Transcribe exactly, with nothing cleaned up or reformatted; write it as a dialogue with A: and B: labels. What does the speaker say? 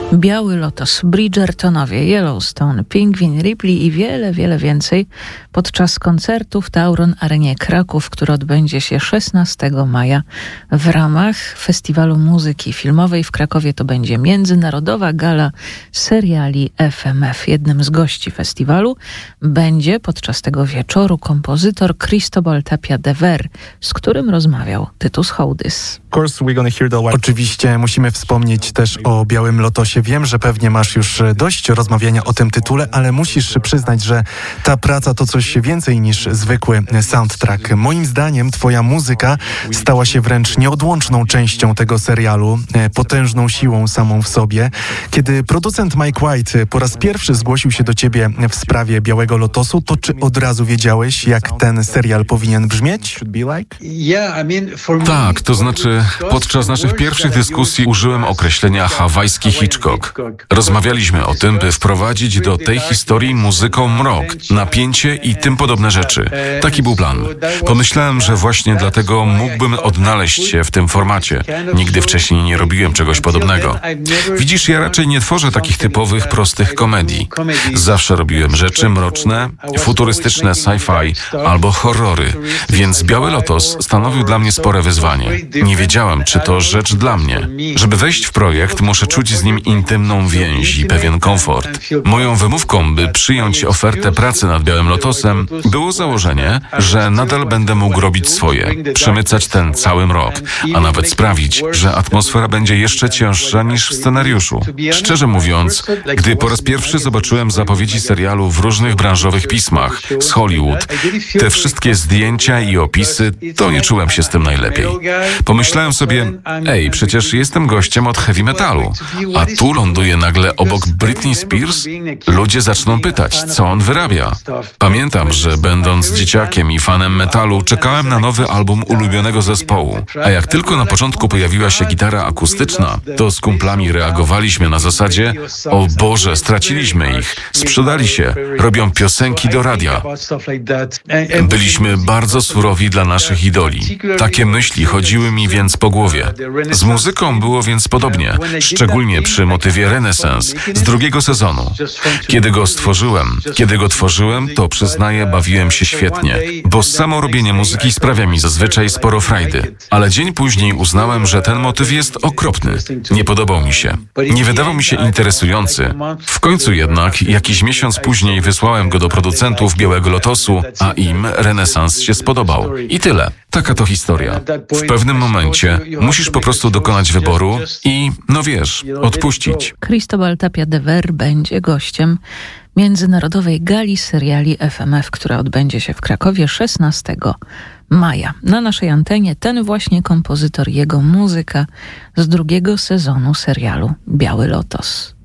A: Biały Lotos, Bridgertonowie, Yellowstone, Pingwin, Ripley i wiele, wiele więcej podczas koncertu w Tauron Arenie Kraków, który odbędzie się szesnastego maja w ramach Festiwalu Muzyki Filmowej w Krakowie. To będzie międzynarodowa gala seriali F M F. Jednym z gości festiwalu będzie podczas tego wieczoru kompozytor Cristobal Tapia de Ver, z którym rozmawiał Tytus Hołdys.
B: Oczywiście musimy wspomnieć też o Białym Lotosie. Wiem, że pewnie masz już dość rozmawiania o tym tytule, ale musisz przyznać, że ta praca to coś więcej niż zwykły soundtrack. Moim zdaniem twoja muzyka stała się wręcz nieodłączną częścią tego serialu, potężną siłą samą w sobie. Kiedy producent Mike White po raz pierwszy zgłosił się do ciebie w sprawie Białego Lotosu, to czy od razu wiedziałeś, jak ten serial powinien brzmieć?
C: Tak, to znaczy podczas naszych pierwszych dyskusji użyłem określenia hawajski Hitchcock. Rozmawialiśmy o tym, by wprowadzić do tej historii muzyką mrok, napięcie i tym podobne rzeczy. Taki był plan. Pomyślałem, że właśnie dlatego mógłbym odnaleźć się w tym formacie. Nigdy wcześniej nie robiłem czegoś podobnego. Widzisz, ja raczej nie tworzę takich typowych, prostych komedii. Zawsze robiłem rzeczy mroczne, futurystyczne sci-fi albo horrory, więc Biały Lotos stanowił dla mnie spore wyzwanie. Nie wiedziałem, czy to rzecz dla mnie. Żeby wejść w projekt, muszę czuć z nim intymną więź i pewien komfort. Moją wymówką, by przyjąć ofertę pracy nad Białym Lotosem, było założenie, że nadal będę mógł robić swoje, przemycać ten cały mrok, a nawet sprawić, że atmosfera będzie jeszcze cięższa niż w scenariuszu. Szczerze mówiąc, gdy po raz pierwszy zobaczyłem zapowiedzi serialu w różnych branżowych pismach z Hollywood, te wszystkie zdjęcia i opisy, to nie czułem się z tym najlepiej. Pomyślałem sobie, ej, przecież jestem gościem od heavy metalu, a tu ląduję nagle obok Britney Spears? Ludzie zaczną pytać, co on wyrabia. Pamiętam, że będąc dzieciakiem i fanem metalu, czekałem na nowy album ulubionego zespołu, a jak tylko na początku pojawiła się gitara akustyczna, to z kumplami reagowaliśmy na zasadzie, o Boże, straciliśmy ich, sprzedali się, robią piosenki do radia. Byliśmy bardzo surowi dla naszych idoli. Takie myśli chodziły mi więc po głowie. Z muzyką było więc podobnie, szczególnie przy motywie Renesans z drugiego sezonu. Kiedy go stworzyłem, kiedy go tworzyłem, to przyznaję, bawiłem się świetnie, bo samo robienie muzyki sprawia mi zazwyczaj sporo frajdy. Ale dzień później uznałem, że ten motyw jest okropny. Nie podobał mi się. Nie wydawał mi się interesujący. W końcu jednak, jakiś miesiąc później wysłałem go do producentów Białego Lotosu, a im Renesans się spodobał. I tyle. Taka to historia. W pewnym momencie musisz po prostu dokonać wyboru i, no wiesz, odpuścić.
A: Cristobal Tapia de Ver będzie gościem międzynarodowej gali seriali F M F, która odbędzie się w Krakowie szesnastego maja. Na naszej antenie ten właśnie kompozytor, jego muzyka z drugiego sezonu serialu Biały Lotos.